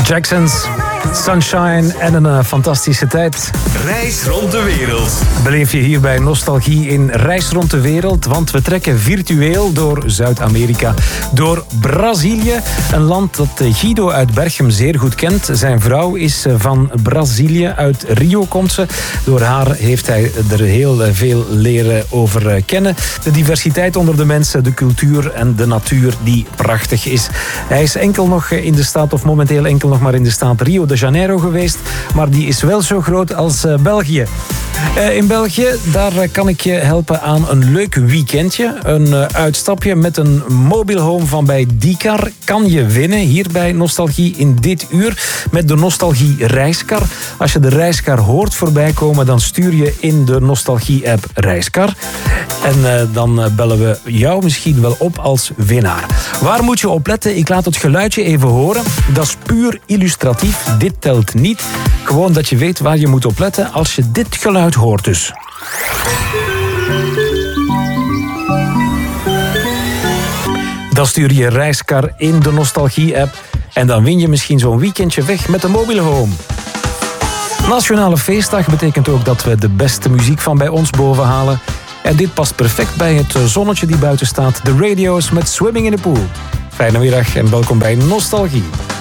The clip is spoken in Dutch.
Jacksons, Sunshine en een fantastische tijd. Reis rond de wereld. Beleef je hier bij Nostalgie in Reis rond de wereld, want we trekken virtueel door Zuid-Amerika, door Brazilië. Een land dat Guido uit Berchem zeer goed kent. Zijn vrouw is van Brazilië, uit Rio komt ze. Door haar heeft hij er heel veel leren over kennen. De diversiteit onder de mensen, de cultuur en de natuur die prachtig is. Hij is enkel nog in de staat, of momenteel enkel nog maar in de staat Rio de Janeiro geweest, maar die is wel zo groot als België. In België, daar kan ik je helpen aan een leuk weekendje. Een uitstapje met een mobile home van bij Dicar kan je winnen hier bij Nostalgie in dit uur met de Nostalgie Reiskar. Als je de Reiskar hoort voorbij komen, dan stuur je in de Nostalgie-app Reiskar. En dan bellen we jou misschien wel op als winnaar. Waar moet je op letten? Ik laat het geluidje even horen. Dat is puur illustratief. Dit telt niet. Gewoon dat je weet waar je moet op letten als je dit geluid hoort dus. Dan stuur je Reiskar in de Nostalgie-app en dan win je misschien zo'n weekendje weg met de mobile home. Nationale feestdag betekent ook dat we de beste muziek van bij ons bovenhalen. En dit past perfect bij het zonnetje die buiten staat. De Radio's met Swimming in the Pool. Fijne middag en welkom bij Nostalgie.